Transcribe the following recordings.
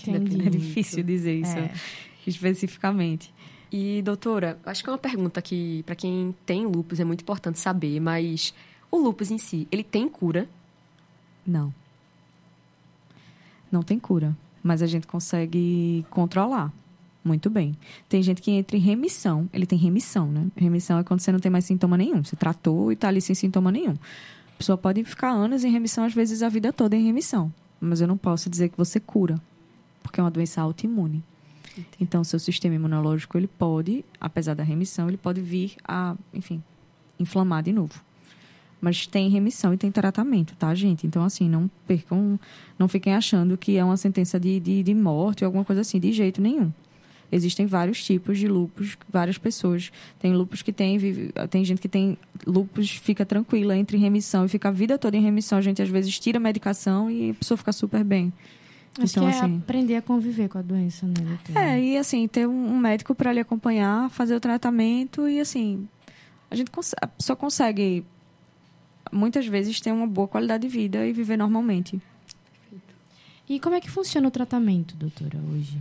Entendi. É difícil dizer isso especificamente. E, doutora, acho que é uma pergunta que, para quem tem lúpus, é muito importante saber, mas o lúpus em si, ele tem cura? Não. Não tem cura, mas a gente consegue controlar muito bem. Tem gente que entra em remissão. Ele tem remissão, né? Remissão é quando você não tem mais sintoma nenhum. Você tratou e está ali sem sintoma nenhum. A pessoa pode ficar anos em remissão, às vezes a vida toda em remissão. Mas eu não posso dizer que você cura, porque é uma doença autoimune. Então, o seu sistema imunológico, ele pode, apesar da remissão, ele pode vir a, enfim, inflamar de novo. Mas tem remissão e tem tratamento, tá, gente? Então, assim, não percam, não fiquem achando que é uma sentença de morte ou alguma coisa assim, de jeito nenhum. Existem vários tipos de lúpus, várias pessoas. Tem lúpus que tem gente que tem lúpus, fica tranquila, entra em remissão e fica a vida toda em remissão. A gente, às vezes, tira a medicação e a pessoa fica super bem. Acho então, que é assim, aprender a conviver com a doença, né, doutora? e assim, ter um médico para lhe acompanhar, fazer o tratamento e, assim, a pessoa consegue, muitas vezes, ter uma boa qualidade de vida e viver normalmente. E como é que funciona o tratamento, doutora, hoje?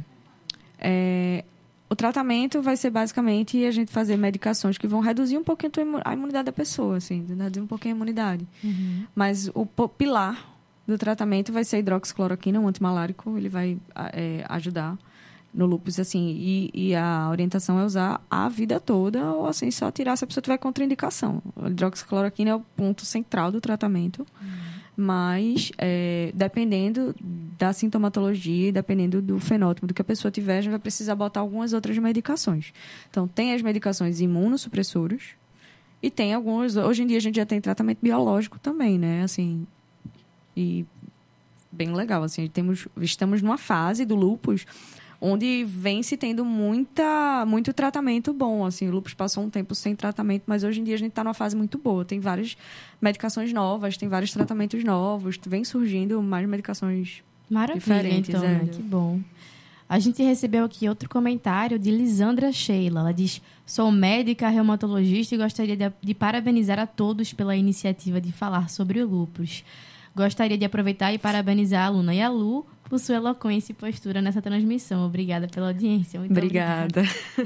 O tratamento vai ser basicamente a gente fazer medicações que vão reduzir um pouquinho a imunidade da pessoa, assim, reduzir um pouquinho a imunidade. Uhum. Mas o pilar do tratamento vai ser a hidroxicloroquina, um antimalárico, ele vai ajudar no lúpus, assim, e a orientação é usar a vida toda ou, assim, só tirar se a pessoa tiver contraindicação. A hidroxicloroquina é o ponto central do tratamento, mas dependendo da sintomatologia, dependendo do fenótipo do que a pessoa tiver, a gente vai precisar botar algumas outras medicações. Então, tem as medicações imunossupressoras e tem algumas... Hoje em dia, a gente já tem tratamento biológico também, né? Assim, e bem legal, assim, estamos numa fase do lúpus onde vem se tendo muito tratamento bom, assim, o lúpus passou um tempo sem tratamento, mas hoje em dia a gente está numa fase muito boa, tem várias medicações novas, tem vários tratamentos novos, vem surgindo mais medicações diferentes. Então, né? Que bom. A gente recebeu aqui outro comentário de Lisandra Sheila. Ela diz: sou médica reumatologista e gostaria de parabenizar a todos pela iniciativa de falar sobre o lúpus. Gostaria de aproveitar e parabenizar a aluna e a Lu por sua eloquência e postura nessa transmissão. Obrigada pela audiência. Muito obrigada.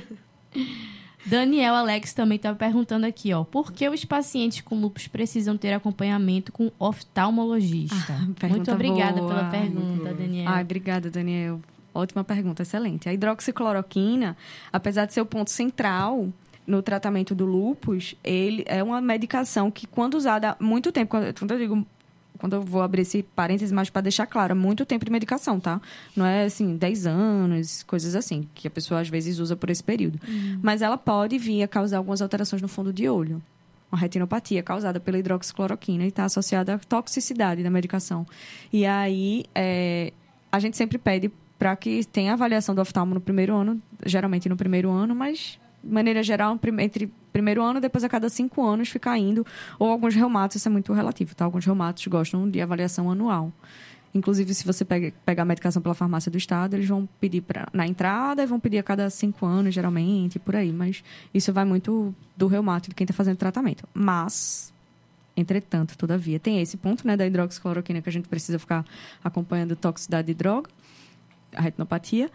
Daniel Alex também está perguntando aqui, por que os pacientes com lúpus precisam ter acompanhamento com oftalmologista? Muito obrigada pela pergunta, Daniel. Obrigada, Daniel. Ótima pergunta, excelente. A hidroxicloroquina, apesar de ser o ponto central no tratamento do lúpus, ele é uma medicação que, quando usada há muito tempo, quando eu vou abrir esse parênteses, mas para deixar claro, é muito tempo de medicação, tá? Não é, assim, 10 anos, coisas assim, que a pessoa, às vezes, usa por esse período. Mas ela pode vir a causar algumas alterações no fundo de olho. Uma retinopatia causada pela hidroxicloroquina e está associada à toxicidade da medicação. E aí, a gente sempre pede para que tenha avaliação do oftalmo no primeiro ano, geralmente no primeiro ano, mas... de maneira geral, entre primeiro ano, depois a cada 5 anos ficar indo. Ou alguns reumatos, isso é muito relativo, tá? Alguns reumatos gostam de avaliação anual. Inclusive, se você pegar a medicação pela farmácia do estado, eles vão pedir na entrada e vão pedir a cada 5 anos, geralmente, por aí. Mas isso vai muito do reumato, de quem está fazendo tratamento. Mas, entretanto, todavia, tem esse ponto, né, da hidroxicloroquina, que a gente precisa ficar acompanhando a toxicidade de droga, a retinopatia,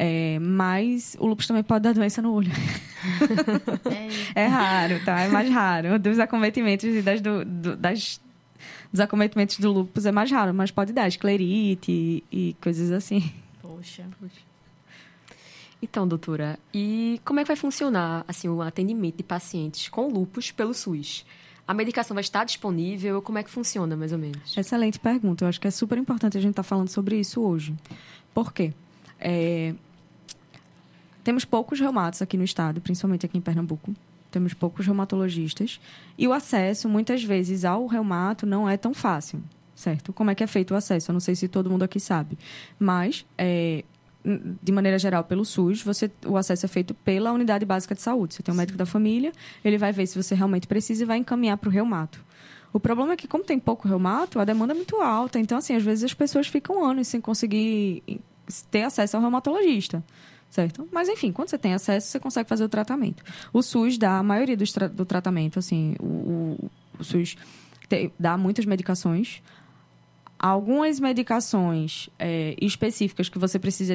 mas o lúpus também pode dar doença no olho. É raro, tá? É mais raro. Dos acometimentos e dos acometimentos do lúpus é mais raro, mas pode dar esclerite e coisas assim. Poxa. Então, doutora, e como é que vai funcionar, assim, o atendimento de pacientes com lúpus pelo SUS? A medicação vai estar disponível? Como é que funciona, mais ou menos? Excelente pergunta. Eu acho que é super importante a gente estar falando sobre isso hoje. Por quê? Temos poucos reumatos aqui no estado, principalmente aqui em Pernambuco. Temos poucos reumatologistas. E o acesso, muitas vezes, ao reumato não é tão fácil, certo? Como é que é feito o acesso? Eu não sei se todo mundo aqui sabe. Mas, de maneira geral, pelo SUS, o acesso é feito pela unidade básica de saúde. Você tem um médico da família, ele vai ver se você realmente precisa e vai encaminhar para o reumato. O problema é que, como tem pouco reumato, a demanda é muito alta. Então, assim, às vezes as pessoas ficam anos sem conseguir ter acesso ao reumatologista, certo? Mas, enfim, quando você tem acesso, você consegue fazer o tratamento. O SUS dá a maioria do tratamento, assim, o SUS dá muitas medicações. Algumas medicações específicas que você precisa